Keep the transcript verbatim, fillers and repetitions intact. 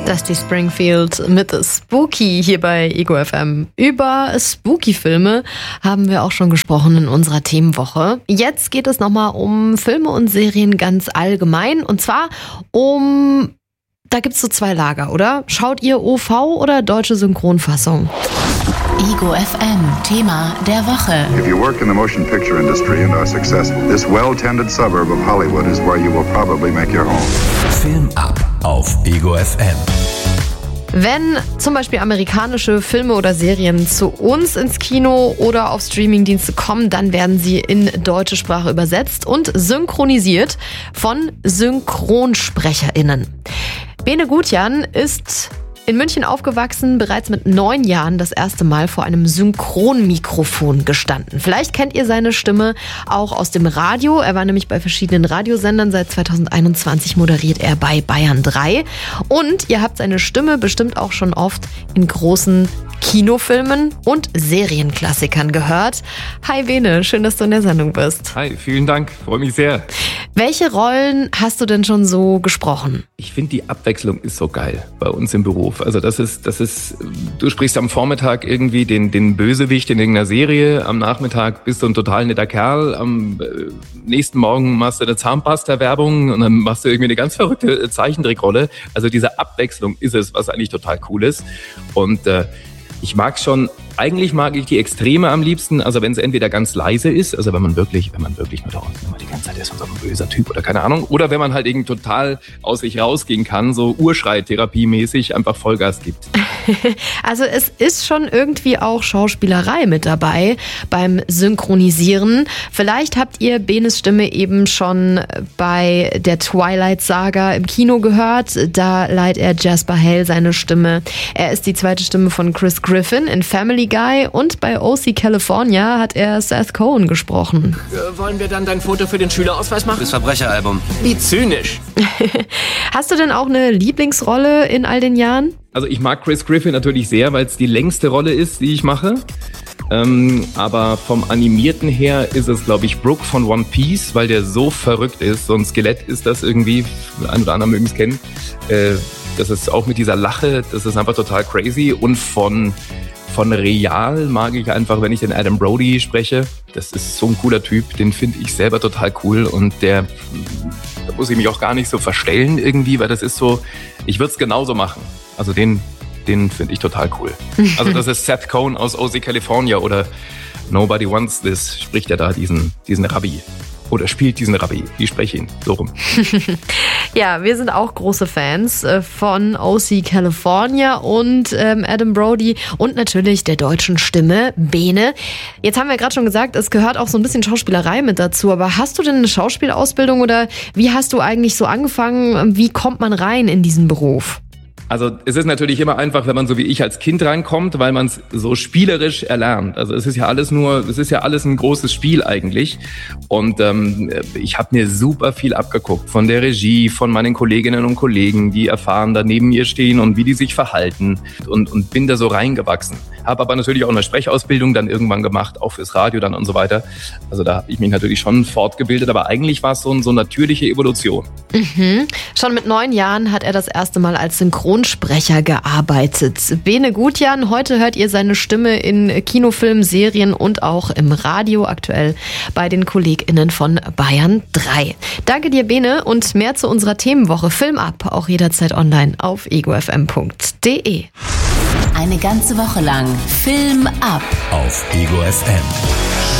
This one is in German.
Dusty Springfield mit Spooky hier bei Ego F M. Über Spooky-Filme haben wir auch schon gesprochen in unserer Themenwoche. Jetzt geht es nochmal um Filme und Serien ganz allgemein. Und zwar um, da gibt es so zwei Lager, oder? Schaut ihr O V oder deutsche Synchronfassung? Ego F M, Thema der Woche. If you work in the motion picture industry and are successful, this well-tended suburb of Hollywood is where you will probably make your home. Film ab auf Ego F M. Wenn zum Beispiel amerikanische Filme oder Serien zu uns ins Kino oder auf Streamingdienste kommen, dann werden sie in deutsche Sprache übersetzt und synchronisiert von SynchronsprecherInnen. Bene Gutjan ist in München aufgewachsen, bereits mit neun Jahren das erste Mal vor einem Synchronmikrofon gestanden. Vielleicht kennt ihr seine Stimme auch aus dem Radio. Er war nämlich bei verschiedenen Radiosendern. Seit zweitausendeinundzwanzig moderiert er bei Bayern drei. Und ihr habt seine Stimme bestimmt auch schon oft in großen Kinofilmen und Serienklassikern gehört. Hi Bene, schön, dass du in der Sendung bist. Hi, vielen Dank, freue mich sehr. Welche Rollen hast du denn schon so gesprochen? Ich finde, die Abwechslung ist so geil bei uns im Beruf. Also das ist, das ist, du sprichst am Vormittag irgendwie den, den Bösewicht in irgendeiner Serie, am Nachmittag bist du ein total netter Kerl, am nächsten Morgen machst du eine Zahnpasta-Werbung und dann machst du irgendwie eine ganz verrückte Zeichentrickrolle. Also diese Abwechslung ist es, was eigentlich total cool ist. Und äh, ich mag schon, eigentlich mag ich die Extreme am liebsten, also wenn es entweder ganz leise ist, also wenn man wirklich, wenn man wirklich nur da unten immer die ganze Zeit ist und so ein böser Typ oder keine Ahnung, oder wenn man halt irgendwie total aus sich rausgehen kann, so Urschrei-Therapie-mäßig einfach Vollgas gibt. Also es ist schon irgendwie auch Schauspielerei mit dabei beim Synchronisieren. Vielleicht habt ihr Benes Stimme eben schon bei der Twilight-Saga im Kino gehört. Da leiht er Jasper Hale seine Stimme. Er ist die zweite Stimme von Chris Griffin in Family Guy und bei O C California hat er Seth Cohen gesprochen. Äh, wollen wir dann dein Foto für den Schülerausweis machen? Das Verbrecheralbum. Wie zynisch. Hast du denn auch eine Lieblingsrolle in all den Jahren? Also ich mag Chris Griffin natürlich sehr, weil es die längste Rolle ist, die ich mache. Ähm, aber vom Animierten her ist es, glaube ich, Brook von One Piece, weil der so verrückt ist. So ein Skelett ist das irgendwie, ein oder andere mögen es kennen. Äh, das ist auch mit dieser Lache, das ist einfach total crazy. Und von, von Real mag ich einfach, wenn ich den Adam Brody spreche. Das ist so ein cooler Typ, den finde ich selber total cool. Und der, da muss ich mich auch gar nicht so verstellen irgendwie, weil das ist so, ich würde es genauso machen. Also den, den finde ich total cool. Also das ist Seth Cohen aus O C California oder Nobody Wants This, spricht er da diesen, diesen Rabbi. Oder spielt diesen Rabbi. Ich spreche ihn so rum. Ja, wir sind auch große Fans von O C California und ähm, Adam Brody und natürlich der deutschen Stimme Bene. Jetzt haben wir gerade schon gesagt, es gehört auch so ein bisschen Schauspielerei mit dazu. Aber hast du denn eine Schauspielausbildung oder wie hast du eigentlich so angefangen? Wie kommt man rein in diesen Beruf? Also es ist natürlich immer einfach, wenn man so wie ich als Kind reinkommt, weil man es so spielerisch erlernt. Also es ist ja alles nur, es ist ja alles ein großes Spiel eigentlich. Und ähm, ich habe mir super viel abgeguckt von der Regie, von meinen Kolleginnen und Kollegen, die erfahren, da neben mir stehen und wie die sich verhalten und, und bin da so reingewachsen. Habe aber natürlich auch eine Sprechausbildung dann irgendwann gemacht, auch fürs Radio dann und so weiter. Also da habe ich mich natürlich schon fortgebildet, aber eigentlich war es so, so eine natürliche Evolution. Mhm. Schon mit neun Jahren hat er das erste Mal als Synchronsprecher gearbeitet. Bene Gutjan, heute hört ihr seine Stimme in Kinofilmen, Serien und auch im Radio, aktuell bei den KollegInnen von Bayern drei. Danke dir, Bene, und mehr zu unserer Themenwoche Film ab, auch jederzeit online auf ego f m punkt d e. Eine ganze Woche lang Film ab Auf Ego F M.